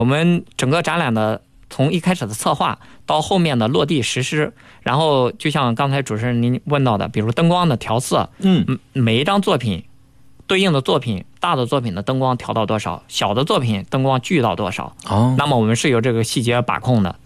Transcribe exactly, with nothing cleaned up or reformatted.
我们整个展览的从一开始的策划到后面的落地实施，然后就像刚才主持人您问到的，比如灯光的调色， 嗯， 每一张作品对应的作品，大的作品的灯光调到多少，小的作品灯光聚到多少， 哦， 那么我们是有这个细节把控的。